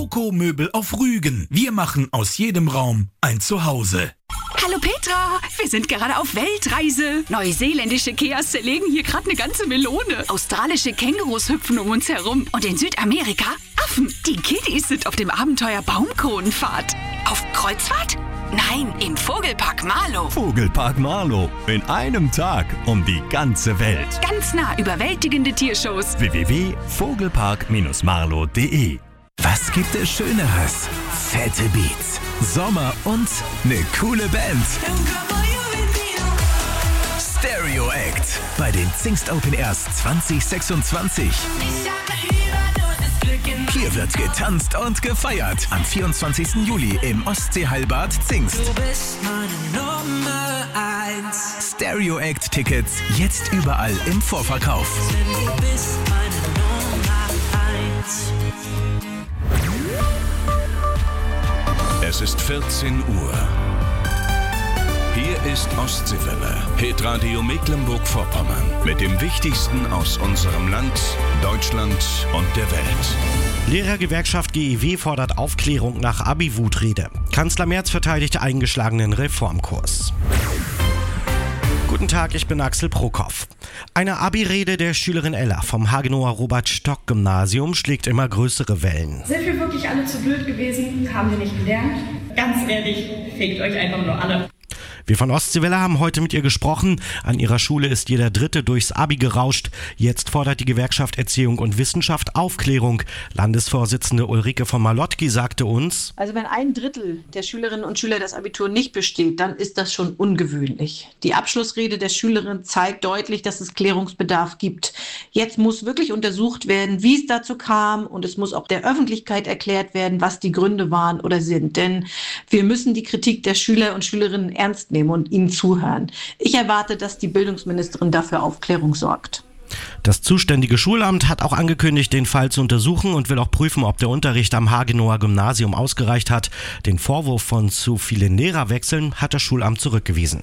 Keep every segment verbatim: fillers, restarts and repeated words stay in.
Coco-Möbel auf Rügen. Wir machen aus jedem Raum ein Zuhause. Hallo Petra, wir sind gerade auf Weltreise. Neuseeländische Keas zerlegen hier gerade eine ganze Melone. Australische Kängurus hüpfen um uns herum. Und in Südamerika Affen. Die Kiddies sind auf dem Abenteuer Baumkronenfahrt. Auf Kreuzfahrt? Nein, im Vogelpark Marlow. Vogelpark Marlow. In einem Tag um die ganze Welt. Ganz nah überwältigende Tiershows. w w w punkt vogelpark marlow punkt de. Was gibt es Schöneres? Fette Beats, Sommer und eine coole Band. Stereo Act bei den Zingst Open Airs zwanzig sechsundzwanzig. Hier wird getanzt und gefeiert. Am vierundzwanzigsten Juli im Ostseeheilbad Zingst. Du bist meine Nummer eins. Stereo Act Tickets jetzt überall im Vorverkauf. Du bist meine Nummer eins. Es ist vierzehn Uhr. Hier ist Ostseewelle, Hitradio Mecklenburg-Vorpommern. Mit dem Wichtigsten aus unserem Land, Deutschland und der Welt. Lehrergewerkschaft G E W fordert Aufklärung nach Abi-Wutrede. Kanzler Merz verteidigt eingeschlagenen Reformkurs. Guten Tag, ich bin Axel Prokop. Eine Abi-Rede der Schülerin Ella vom Hagenower Robert-Stock-Gymnasium schlägt immer größere Wellen. Sind wir wirklich alle zu blöd gewesen? Haben wir nicht gelernt? Ganz ehrlich, fegt euch einfach nur alle. Wir von Ostseewelle haben heute mit ihr gesprochen. An ihrer Schule ist jeder Dritte durchs Abi gerauscht. Jetzt fordert die Gewerkschaft Erziehung und Wissenschaft Aufklärung. Landesvorsitzende Ulrike von Malotki sagte uns: Also wenn ein Drittel der Schülerinnen und Schüler das Abitur nicht besteht, dann ist das schon ungewöhnlich. Die Abschlussrede der Schülerin zeigt deutlich, dass es Klärungsbedarf gibt. Jetzt muss wirklich untersucht werden, wie es dazu kam, und es muss auch der Öffentlichkeit erklärt werden, was die Gründe waren oder sind. Denn wir müssen die Kritik der Schüler und Schülerinnen ernst nehmen und ihnen zuhören. Ich erwarte, dass die Bildungsministerin dafür Aufklärung sorgt. Das zuständige Schulamt hat auch angekündigt, den Fall zu untersuchen und will auch prüfen, ob der Unterricht am Hagenower Gymnasium ausgereicht hat. Den Vorwurf von zu vielen Lehrerwechseln hat das Schulamt zurückgewiesen.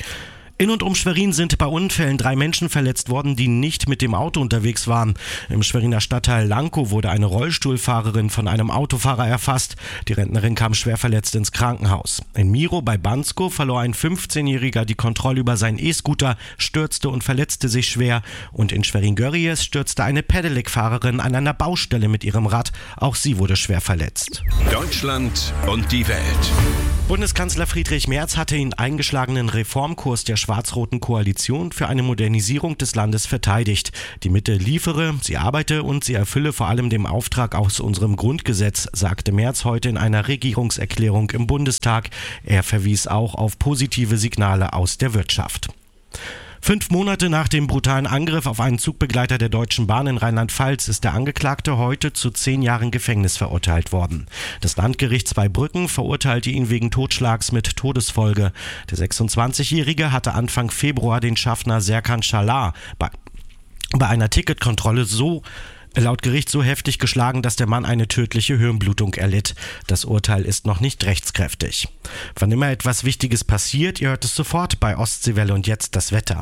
In und um Schwerin sind bei Unfällen drei Menschen verletzt worden, die nicht mit dem Auto unterwegs waren. Im Schweriner Stadtteil Lankow wurde eine Rollstuhlfahrerin von einem Autofahrer erfasst. Die Rentnerin kam schwer verletzt ins Krankenhaus. In Miro bei Bansko verlor ein fünfzehnjähriger die Kontrolle über seinen E-Scooter, stürzte und verletzte sich schwer. Und in Schwerin-Görries stürzte eine Pedelec-Fahrerin an einer Baustelle mit ihrem Rad. Auch sie wurde schwer verletzt. Deutschland und die Welt. Bundeskanzler Friedrich Merz hatte den eingeschlagenen Reformkurs der schwarz-roten Koalition für eine Modernisierung des Landes verteidigt. Die Mitte liefere, sie arbeite und sie erfülle vor allem den Auftrag aus unserem Grundgesetz, sagte Merz heute in einer Regierungserklärung im Bundestag. Er verwies auch auf positive Signale aus der Wirtschaft. Fünf Monate nach dem brutalen Angriff auf einen Zugbegleiter der Deutschen Bahn in Rheinland-Pfalz ist der Angeklagte heute zu zehn Jahren Gefängnis verurteilt worden. Das Landgericht Zweibrücken verurteilte ihn wegen Totschlags mit Todesfolge. Der sechsundzwanzigjährige hatte Anfang Februar den Schaffner Serkan Schalar bei, bei einer Ticketkontrolle so laut Gericht so heftig geschlagen, dass der Mann eine tödliche Hirnblutung erlitt. Das Urteil ist noch nicht rechtskräftig. Wann immer etwas Wichtiges passiert, ihr hört es sofort bei Ostseewelle. Und jetzt das Wetter.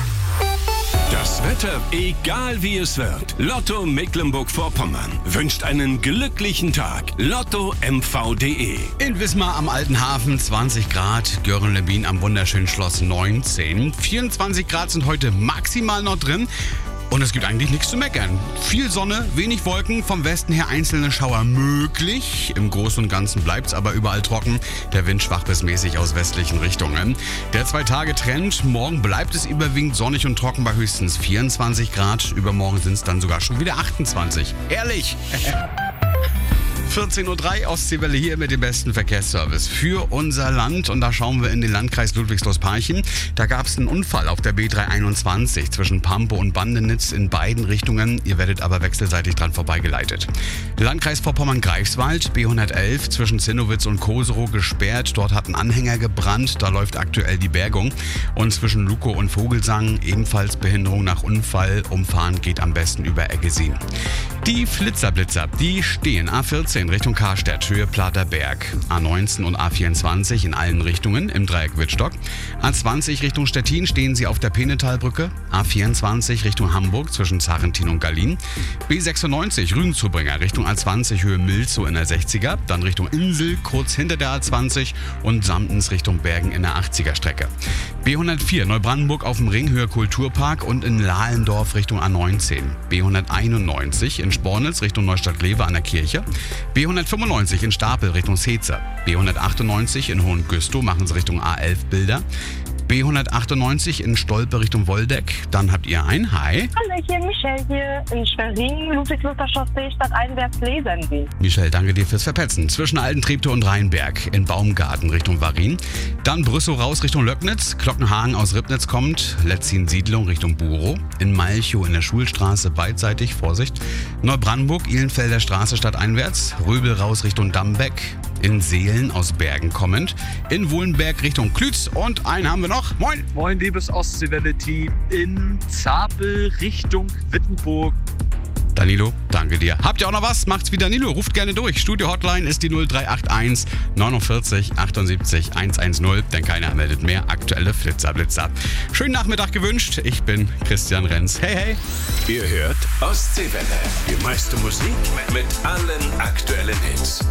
Das Wetter, egal wie es wird. Lotto Mecklenburg-Vorpommern wünscht einen glücklichen Tag. Lotto M V punkt de. In Wismar am Alten Hafen zwanzig Grad, Görren-Lebin am wunderschönen Schloss neunzehn. vierundzwanzig Grad sind heute maximal noch drin. Und es gibt eigentlich nichts zu meckern. Viel Sonne, wenig Wolken, vom Westen her einzelne Schauer möglich. Im Großen und Ganzen bleibt es aber überall trocken. Der Wind schwach bis mäßig aus westlichen Richtungen. Der Zwei-Tage-Trend, morgen bleibt es überwiegend sonnig und trocken bei höchstens vierundzwanzig Grad. Übermorgen sind es dann sogar schon wieder achtundzwanzig. Herrlich! vierzehn Uhr drei, Ostseewelle hier mit dem besten Verkehrsservice für unser Land. Und da schauen wir in den Landkreis Ludwigslust-Parchim. Da gab es einen Unfall auf der B dreihunderteinundzwanzig zwischen Pampe und Bandenitz in beiden Richtungen. Ihr werdet aber wechselseitig dran vorbeigeleitet. Landkreis Vorpommern-Greifswald, B hundertelf zwischen Zinnowitz und Koserow gesperrt. Dort hat ein Anhänger gebrannt. Da läuft aktuell die Bergung. Und zwischen Lukow und Vogelsang ebenfalls Behinderung nach Unfall. Umfahren geht am besten über Eggesin. Die Flitzerblitzer, die stehen A vierzehn achtzehn Richtung Karstedt, Höhe Platerberg. A neunzehn und A vierundzwanzig in allen Richtungen im Dreieck Wittstock. A zwanzig Richtung Stettin stehen Sie auf der Penetalbrücke. A vierundzwanzig Richtung Hamburg zwischen Zarrentin und Gallien. B sechsundneunzig Rügenzubringer Richtung A zwanzig Höhe Milzow in der sechziger. Dann Richtung Insel kurz hinter der A zwanzig und Samtens Richtung Bergen in der achtziger Strecke. B hundertvier Neubrandenburg auf dem Ring Höhe Kulturpark und in Lahlendorf Richtung A neunzehn. B hunderteinundneunzig in Spornitz Richtung Neustadt-Glewe an der Kirche. B hundertfünfundneunzig in Stapel Richtung Seetze. B hundertachtundneunzig in Hohengüstow machen Sie Richtung A elf Bilder. B hundertachtundneunzig in Stolpe Richtung Woldeck. Dann habt ihr ein Hi. Hallo, hier Michelle hier in Schwerin, Ludwig-Luther-Chaussee, stadteinwärts Lesernweg. Michelle, danke dir fürs Verpetzen. Zwischen Altentreptow und Rheinberg in Baumgarten Richtung Varin. Dann Brüssow raus Richtung Löcknitz. Glockenhagen aus Ribnitz kommt. Letzin-Siedlung Richtung Burow. In Malchow in der Schulstraße beidseitig, Vorsicht. Neubrandenburg, Ihlenfelder Straße stadteinwärts. Röbel raus Richtung Dammbeck. In Seelen aus Bergen kommend. In Wohlenberg Richtung Klütz. Und einen haben wir noch. Moin. Moin, liebes Ostsee-Welle-Team. In Zapel Richtung Wittenburg. Danilo, danke dir. Habt ihr auch noch was? Macht's wie Danilo. Ruft gerne durch. Studio-Hotline ist die null drei acht eins neunundvierzig achtundsiebzig hundertzehn. Denn keiner meldet mehr aktuelle Flitzer-Blitzer. Schönen Nachmittag gewünscht. Ich bin Christian Renz. Hey, hey. Ihr hört Ostseewelle. Die meiste Musik mit allen aktuellen Hits.